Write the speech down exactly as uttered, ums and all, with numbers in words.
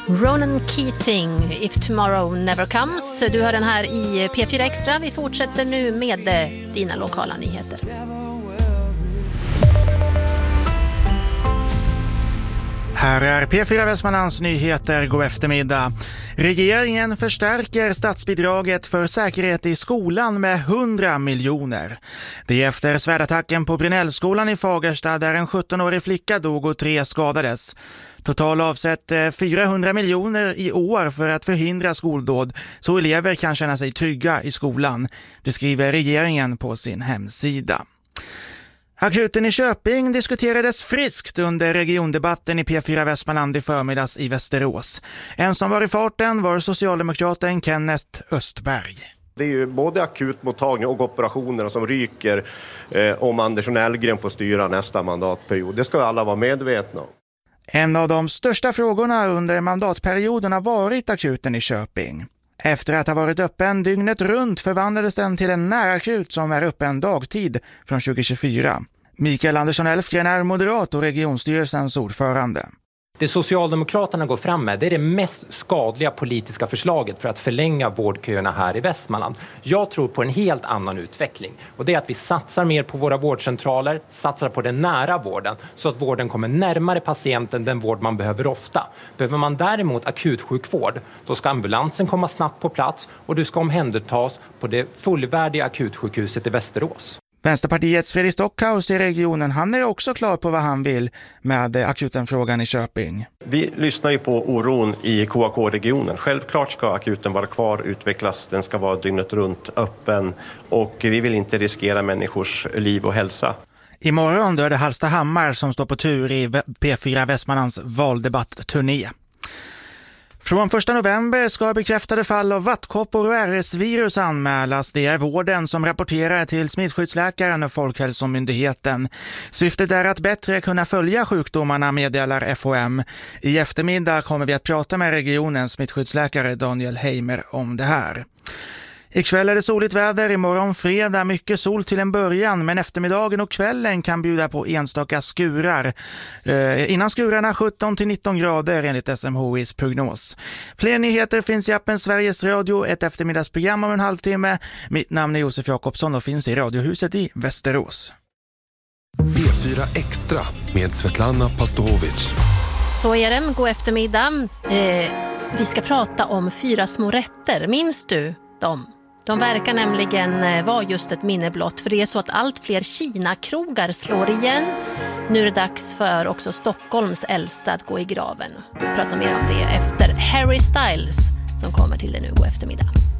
Ronan Keating, If Tomorrow Never Comes. Du hör den här i P fyra Extra. Vi fortsätter nu med dina lokala nyheter. Här är P fyra Västmanlands nyheter. God eftermiddag. Regeringen förstärker statsbidraget för säkerhet i skolan med hundra miljoner. Det är efter svärdattacken på Brinellskolan i Fagersta där en sjuttonårig flicka dog och tre skadades. Total avsätt fyrahundra miljoner i år för att förhindra skoldåd så elever kan känna sig trygga i skolan. Det skriver regeringen på sin hemsida. Akuten i Köping diskuterades friskt under regiondebatten i P fyra Västmanland i förmiddags i Västerås. En som var i farten var socialdemokraten Kenneth Östberg. Det är ju både akutmottagning och operationer som ryker eh, om Andersson Elgren får styra nästa mandatperiod. Det ska alla vara medvetna om. En av de största frågorna under mandatperioden har varit akuten i Köping. Efter att ha varit öppen dygnet runt förvandlades den till en närakut som är öppen dagtid från tjugo tjugofyra. Mikael Andersson Elfgren är moderat och regionstyrelsens ordförande. Det Socialdemokraterna går fram med, det är det mest skadliga politiska förslaget för att förlänga vårdköerna här i Västmanland. Jag tror på en helt annan utveckling och det är att vi satsar mer på våra vårdcentraler, satsar på den nära vården så att vården kommer närmare patienten den vård man behöver ofta. Behöver man däremot akutsjukvård, då ska ambulansen komma snabbt på plats och du ska omhändertas på det fullvärdiga akutsjukhuset i Västerås. Vänsterpartiets Fredrik Stockhaus i regionen, han är också klar på vad han vill med akutenfrågan i Köping. Vi lyssnar ju på oron i K A K-regionen. Självklart ska akuten vara kvar, utvecklas, den ska vara dygnet runt öppen och vi vill inte riskera människors liv och hälsa. Imorgon då är det Hallstahammar som står på tur i P fyra Västmanlands valdebattturné. Från första november ska bekräftade fall av vattkoppor och R S-virus anmälas. Det är vården som rapporterar till smittskyddsläkaren och Folkhälsomyndigheten. Syftet är att bättre kunna följa sjukdomarna, meddelar F H M. I eftermiddag kommer vi att prata med regionens smittskyddsläkare Daniel Heimer om det här. Ikväll är det soligt väder, imorgon fredag mycket sol till en början, men eftermiddagen och kvällen kan bjuda på enstaka skurar. Eh, innan skurarna sjutton till nitton grader enligt S M H I:s prognos. Fler nyheter finns i appen Sveriges Radio, ett eftermiddagsprogram om en halvtimme. Mitt namn är Josef Jakobsson och finns i Radiohuset i Västerås. P fyra Extra med Svetlana Pastovic. Så är det, god eftermiddag. Eh, vi ska prata om fyra små rätter, minns du dem? De verkar nämligen vara just ett minne blott, för det är så att allt fler Kina-krogar slår igen. Nu är det dags för också Stockholms äldsta att gå i graven. Vi pratar mer om det efter Harry Styles som kommer till det nu. God eftermiddag.